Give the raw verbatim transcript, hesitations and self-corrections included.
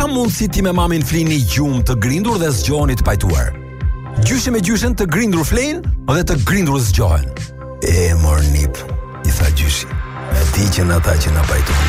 ka mundësi ti me mamin flini gjumë të grindur dhe zgjoheni të pajtuar? Gjyshe me gjyshen të grindur flein dhe të grindur zgjohen. E mor nip, i tha gjyshi. E di që në ata që në pajtuar